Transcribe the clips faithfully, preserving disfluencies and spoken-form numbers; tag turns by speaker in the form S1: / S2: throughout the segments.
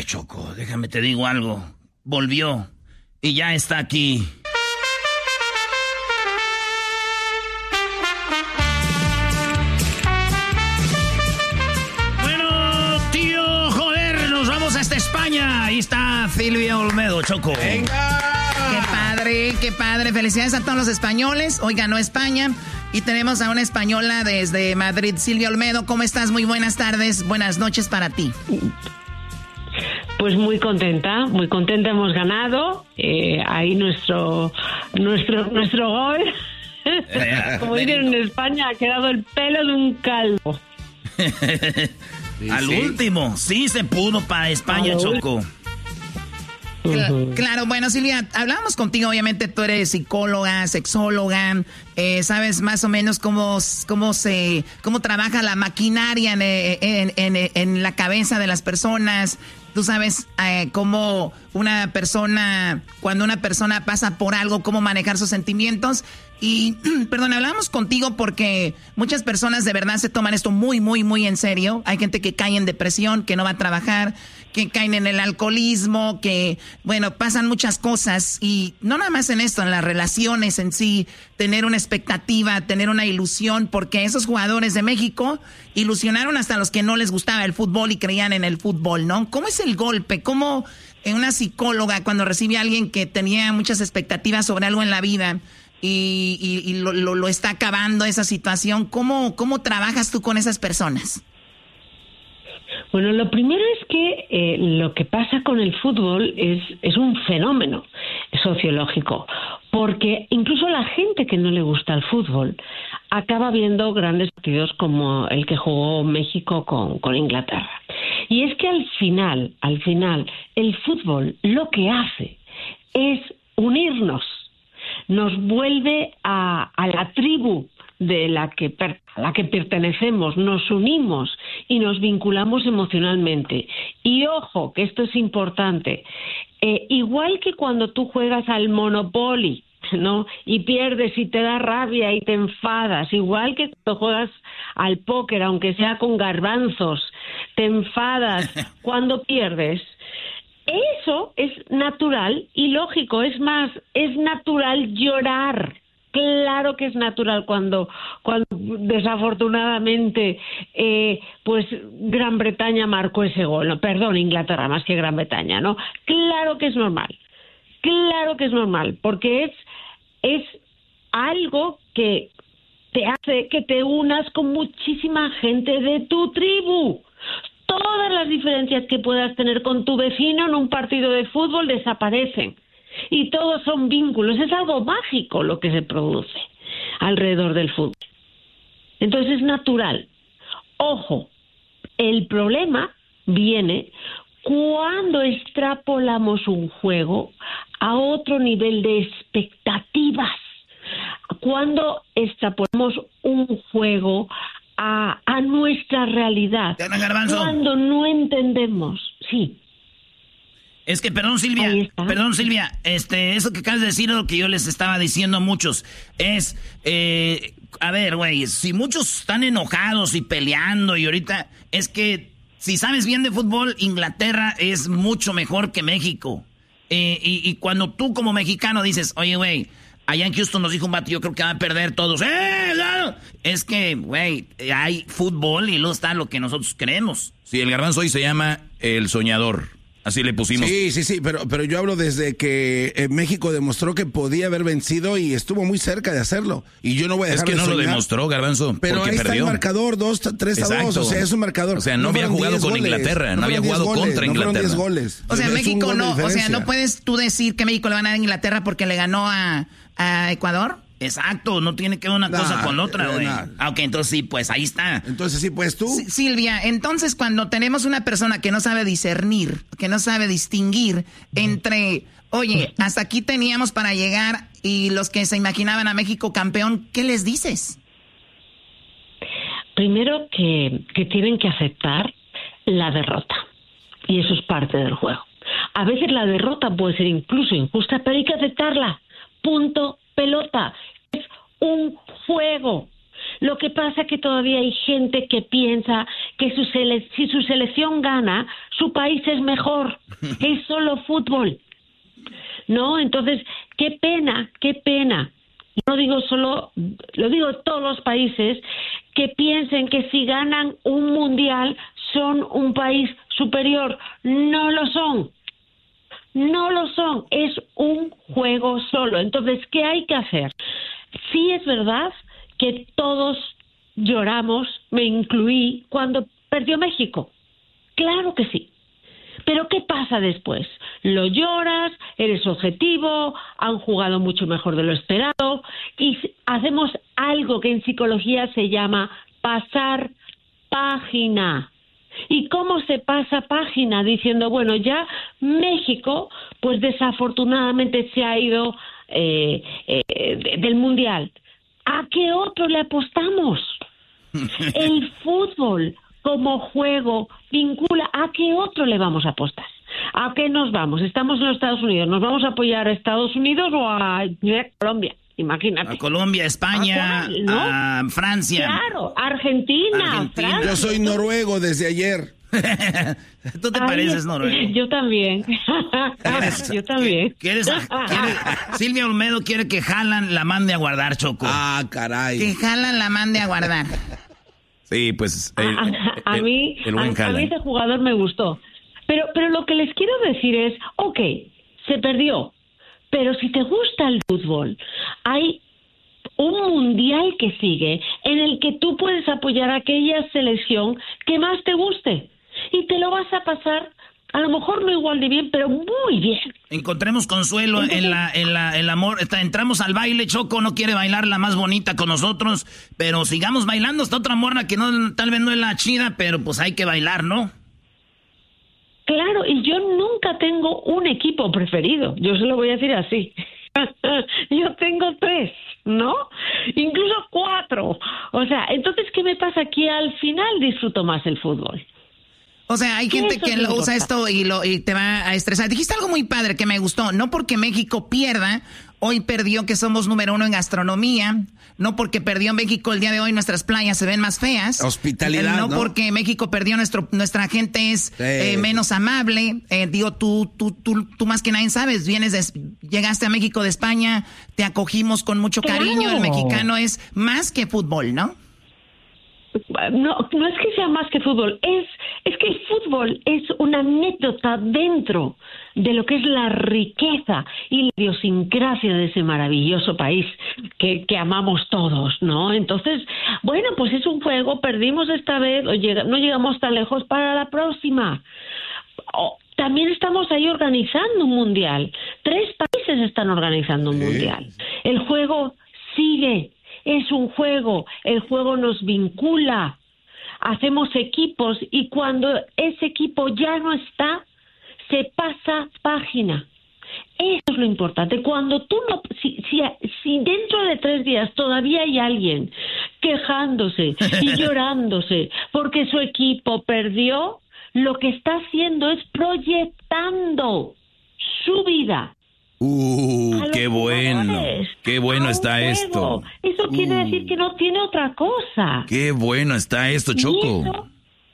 S1: Ay, Choco, déjame te digo algo. Volvió y ya está aquí. Bueno, tío, joder, nos vamos hasta España. Ahí está Silvia Olmedo, Choco.
S2: ¡Venga!
S3: Qué padre, qué padre. Felicidades a todos los españoles. Hoy ganó España y tenemos a una española desde Madrid, Silvia Olmedo. ¿Cómo estás? Muy buenas tardes, buenas noches para ti.
S4: Pues muy contenta, muy contenta, hemos ganado. Eh, ahí nuestro, nuestro, nuestro gol, como dicen en España, ha quedado el pelo de un calvo.
S1: Sí, Al sí. último, sí se pudo para España, Choco.
S3: Claro, claro, bueno, Silvia, hablábamos contigo, obviamente tú eres psicóloga, sexóloga, eh, sabes más o menos cómo, cómo se, cómo trabaja la maquinaria en, en, en, en la cabeza de las personas. Tú sabes eh, cómo una persona, cuando una persona pasa por algo, cómo manejar sus sentimientos. Y, perdón, hablamos contigo porque muchas personas de verdad se toman esto muy, muy, muy en serio. Hay gente que cae en depresión, que no va a trabajar, que caen en el alcoholismo, que, bueno, pasan muchas cosas. Y no nada más en esto, en las relaciones en sí, tener una expectativa, tener una ilusión, porque esos jugadores de México ilusionaron hasta a los que no les gustaba el fútbol y creían en el fútbol, ¿no? ¿Cómo es el golpe? ¿Cómo una psicóloga cuando recibe a alguien que tenía muchas expectativas sobre algo en la vida y, y, y lo, lo, lo está acabando esa situación, ¿cómo, cómo trabajas tú con esas personas?
S4: Bueno, lo primero es que eh, lo que pasa con el fútbol es, es un fenómeno sociológico, porque incluso la gente que no le gusta el fútbol acaba viendo grandes partidos como el que jugó México con, con Inglaterra. Y es que al final, al final, el fútbol lo que hace es unirnos, nos vuelve a, a la tribu de la que, a la que pertenecemos, nos unimos y nos vinculamos emocionalmente. Y ojo, que esto es importante, eh, igual que cuando tú juegas al Monopoly, ¿no? Y pierdes y te da rabia y te enfadas, igual que cuando juegas al póker, aunque sea con garbanzos, te enfadas cuando pierdes. Eso es natural y lógico, es más, es natural llorar. Claro que es natural cuando, cuando desafortunadamente eh, pues Gran Bretaña marcó ese gol, no, perdón, Inglaterra más que Gran Bretaña, ¿no? Claro que es normal, claro que es normal, porque es, es algo que te hace que te unas con muchísima gente de tu tribu. Todas las diferencias que puedas tener con tu vecino en un partido de fútbol desaparecen. Y todos son vínculos, es algo mágico lo que se produce alrededor del fútbol. Entonces es natural. Ojo, el problema viene cuando extrapolamos un juego a otro nivel de expectativas, cuando extrapolamos un juego a, a nuestra realidad, cuando no entendemos, sí.
S1: Es que, perdón Silvia, perdón Silvia, este, eso que acabas de decir es lo que yo les estaba diciendo a muchos, es, eh, a ver, güey, si muchos están enojados y peleando y ahorita, es que, si sabes bien de fútbol, Inglaterra es mucho mejor que México, eh, y, y cuando tú como mexicano dices, oye, güey, allá en Houston nos dijo un vato, yo creo que van a perder todos, ¡eh, claro! Es que, güey, hay fútbol y luego está lo que nosotros creemos.
S2: Sí, el garbanzo hoy se llama El Soñador. Así le pusimos.
S5: Sí, sí, sí, pero, pero yo hablo desde que eh, México demostró que podía haber vencido y estuvo muy cerca de hacerlo. Y yo no voy a dejar
S2: Es que
S5: de
S2: no
S5: soñar.
S2: lo demostró, Garbanzo,
S5: pero
S2: porque
S5: ahí
S2: perdió.
S5: está el marcador, dos, tres a dos, o sea, es un marcador.
S2: O sea, no, no había jugado con
S5: goles,
S2: Inglaterra, no,
S5: no
S2: había jugado
S5: goles,
S2: contra
S5: no
S2: Inglaterra.
S5: diez goles.
S3: O sea,
S5: es
S3: México no, o sea, no puedes tú decir que México le van a dar a Inglaterra porque le ganó a, a Ecuador.
S1: Exacto, no tiene que ver una
S5: nah,
S1: cosa con otra, güey.
S5: Nah.
S1: Ah, ok, entonces sí, pues ahí está.
S5: Entonces sí, pues tú.
S3: S- Silvia, entonces cuando tenemos una persona que no sabe discernir, que no sabe distinguir entre, oye, hasta aquí teníamos para llegar y los que se imaginaban a México campeón, ¿qué les dices?
S4: Primero que, que tienen que aceptar la derrota. Y eso es parte del juego. A veces la derrota puede ser incluso injusta, pero hay que aceptarla. Punto, pelota. Es un juego. Lo que pasa es que todavía hay gente que piensa que su sele- si su selección gana, su país es mejor, es solo fútbol, ¿no? Entonces, qué pena, qué pena. No digo solo, lo digo todos los países que piensen que si ganan un mundial son un país superior. No lo son, no lo son, es un juego solo. Entonces, ¿qué hay que hacer? Sí es verdad que todos lloramos, me incluí, cuando perdió México. Claro que sí. Pero ¿qué pasa después? Lo lloras, eres objetivo, han jugado mucho mejor de lo esperado y hacemos algo que en psicología se llama pasar página. ¿Y cómo se pasa página? Diciendo, bueno, ya México, pues desafortunadamente se ha ido eh, eh, del Mundial. ¿A qué otro le apostamos? El fútbol como juego vincula. ¿A qué otro le vamos a apostar? ¿A qué nos vamos? Estamos en los Estados Unidos. ¿Nos vamos a apoyar a Estados Unidos o a Colombia? Imagínate.
S1: A Colombia, España, a, ¿no? a Francia.
S4: Claro, Argentina,
S1: Argentina.
S4: Francia.
S5: Yo soy noruego desde ayer.
S1: ¿Tú te
S4: Ay,
S1: pareces noruego?
S4: Yo también. Yo también.
S1: ¿Quieres, quieres, Silvia Olmedo quiere que Haaland la mande a guardar, Choco.
S5: Ah, caray.
S3: Que Haaland la mande a guardar.
S2: Sí, pues el,
S4: a, a,
S2: el,
S4: mí,
S2: el buen
S4: a, a mí ese jugador me gustó. Pero, pero lo que les quiero decir es, ok, se perdió. Pero si te gusta el fútbol, hay un mundial que sigue en el que tú puedes apoyar a aquella selección que más te guste. Y te lo vas a pasar, a lo mejor no igual de bien, pero muy bien.
S1: Encontremos consuelo Entonces, en la en la el amor. Está, entramos al baile, Choco no quiere bailar la más bonita con nosotros, pero sigamos bailando. Está otra morra que no tal vez no es la chida, pero pues hay que bailar, ¿no?
S4: Claro, y yo nunca tengo un equipo preferido, yo se lo voy a decir así. Yo tengo tres, ¿no? Incluso cuatro. O sea, entonces, ¿qué me pasa? Que al final disfruto más el fútbol.
S3: O sea, hay gente que lo usa esto y, lo, y te va a estresar. Dijiste algo muy padre que me gustó. No porque México pierda, hoy perdió que somos número uno en gastronomía. No porque perdió México el día de hoy, nuestras playas se ven más feas.
S5: Hospitalidad, ¿no?
S3: No porque México perdió, nuestro, nuestra gente es sí. eh, menos amable. Eh, digo, tú, tú, tú, tú más que nadie sabes, vienes de, llegaste a México de España, te acogimos con mucho cariño. Claro. El mexicano es más que fútbol, ¿no?
S4: No, no es que sea más que fútbol, es, es que el fútbol es una anécdota dentro de lo que es la riqueza y la idiosincrasia de ese maravilloso país que, que amamos todos, ¿no? Entonces, bueno, pues es un juego, perdimos esta vez, o llega, no llegamos tan lejos para la próxima. Oh, también estamos ahí organizando un mundial, tres países están organizando un sí. mundial. El juego sigue. Es un juego, el juego nos vincula, hacemos equipos y cuando ese equipo ya no está, se pasa página. Eso es lo importante. Cuando tú no, si, si, si dentro de tres días todavía hay alguien quejándose y llorándose porque su equipo perdió, lo que está haciendo es proyectando su vida.
S2: Uh, qué bueno, qué bueno está
S4: juego.
S2: esto.
S4: Eso
S2: uh,
S4: quiere decir que no tiene otra cosa.
S2: Qué bueno está esto, Choco.
S4: Eso,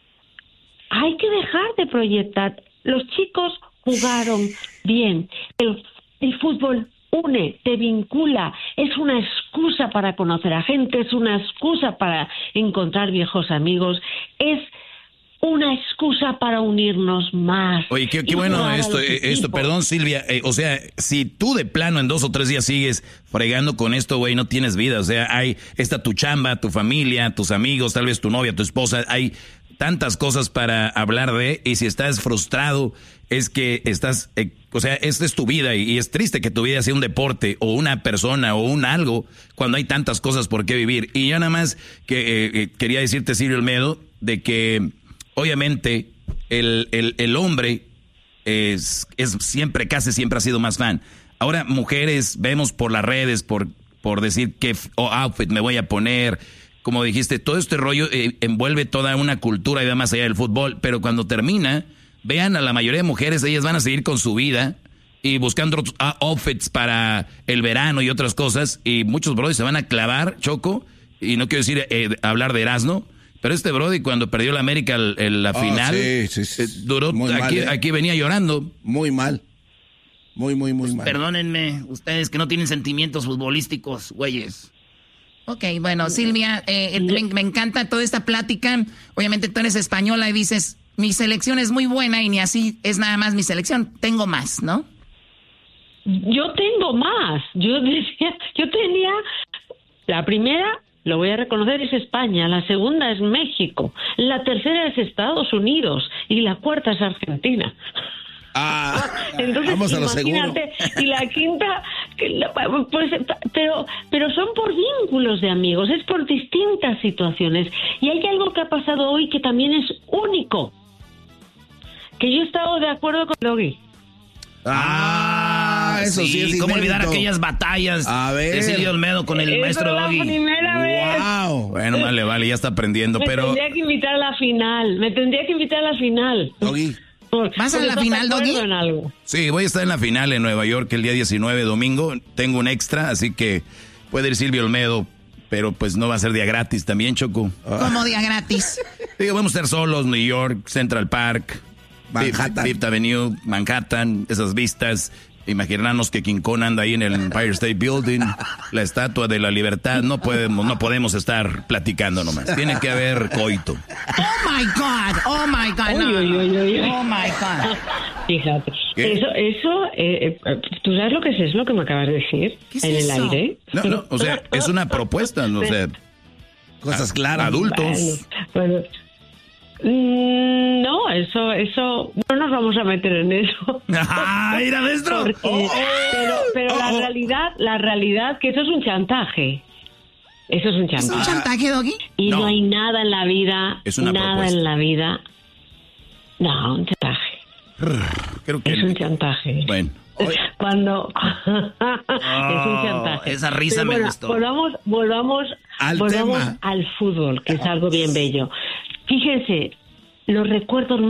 S4: hay que dejar de proyectar. Los chicos jugaron bien. El, el fútbol une, te vincula. Es una excusa para conocer a gente, es una excusa para encontrar viejos amigos. Es una excusa para unirnos más.
S2: Oye, qué, qué bueno esto, esto, perdón Silvia, eh, o sea, si tú de plano en dos o tres días sigues fregando con esto, güey, no tienes vida, o sea, hay, está tu chamba, tu familia, tus amigos, tal vez tu novia, tu esposa, hay tantas cosas para hablar de, y si estás frustrado, es que estás, eh, o sea, esta es tu vida, y, y es triste que tu vida sea un deporte, o una persona, o un algo, cuando hay tantas cosas por qué vivir. Y yo nada más que eh, eh, quería decirte, Silvia Olmedo, de que obviamente, el, el, el hombre es, es siempre, casi siempre ha sido más fan. Ahora, mujeres, vemos por las redes, por, por decir qué oh, outfit me voy a poner. Como dijiste, todo este rollo eh, envuelve toda una cultura y va más allá del fútbol. Pero cuando termina, vean a la mayoría de mujeres, ellas van a seguir con su vida y buscando otros outfits para el verano y otras cosas. Y muchos brothers se van a clavar, Choco, y no quiero decir eh, hablar de Erasmo, Pero este Brody cuando perdió la América el, el, la oh, final, sí, sí, sí. Eh, duró, aquí, mal, eh. aquí venía llorando.
S5: Muy mal. Muy, muy, muy
S1: pues
S5: mal.
S1: Perdónenme, ustedes que no tienen sentimientos futbolísticos, güeyes.
S3: Ok, bueno, Silvia, eh, me, me encanta toda esta plática. Obviamente tú eres española y dices, mi selección es muy buena y ni así es nada más mi selección. Tengo más, ¿no?
S4: Yo tengo más. Yo decía, yo tenía la primera, lo voy a reconocer, es España, la segunda es México, la tercera es Estados Unidos y la cuarta es Argentina.
S5: Ah,
S4: entonces
S5: vamos a lo seguro.
S4: Y la quinta, pues, pero, pero son por vínculos de amigos, es por distintas situaciones. Y hay algo que ha pasado hoy que también es único, que yo he estado de acuerdo con Doggy.
S5: Ah, eso sí, sí es
S1: ¿Cómo
S5: inédito.
S1: olvidar aquellas batallas
S5: a ver.
S1: de Silvio Olmedo con el
S4: Eso
S1: maestro Doggy?
S5: Wow.
S2: Bueno, vale, vale, ya está aprendiendo,
S4: me
S2: pero...
S4: Me tendría que invitar a la final, me tendría que invitar a la final.
S5: Doggy.
S3: ¿Vas a la final, Doggy?
S2: Sí, voy a estar en la final en Nueva York el día diecinueve, domingo. Tengo un extra, así que puede ir Silvio Olmedo, pero pues no va a ser día gratis también, Choco.
S3: ¿Cómo día gratis?
S2: Digo, vamos a estar solos, New York, Central Park,
S5: Manhattan.
S2: Fifth Avenue, Manhattan, esas vistas. Imaginarnos que King Kong anda ahí en el Empire State Building, la Estatua de la Libertad. No podemos, no podemos estar platicando nomás. Tiene que haber coito.
S3: Oh my God, oh my God, no.
S4: Uy, uy, uy, uy.
S3: Oh my God.
S4: Fíjate,
S2: ¿Qué?
S4: eso, eso, eh, eh, ¿tú sabes lo que es eso, lo que me acabas de decir?
S3: ¿Qué es
S4: en
S3: eso?
S4: el aire.
S2: No, no, o sea, es una propuesta, no sé.
S5: Cosas claras.
S2: Adultos.
S4: Bueno, bueno. Mm, no, eso, eso, no nos vamos a meter en eso.
S1: ¡Ah, mira, maestro!
S4: Porque,
S1: Oh, oh,
S4: pero pero
S5: oh,
S4: la
S5: oh.
S4: realidad, la realidad que eso es un chantaje. Eso es un
S3: ¿Es
S4: chantaje.
S3: un chantaje, Doggy?
S4: Y no.
S2: No.
S4: hay nada en la vida,
S2: Es una
S4: nada
S2: propuesta.
S4: en la vida. No, un chantaje.
S2: Creo que
S4: Es un chantaje.
S2: Bueno.
S4: Cuando es un chantaje.
S1: Esa risa
S4: Pero
S1: me
S4: bueno,
S1: gustó.
S4: Volvamos, volvamos,
S5: Al
S4: volvamos
S5: tema.
S4: al fútbol, que es algo bien bello. Fíjense, los recuerdos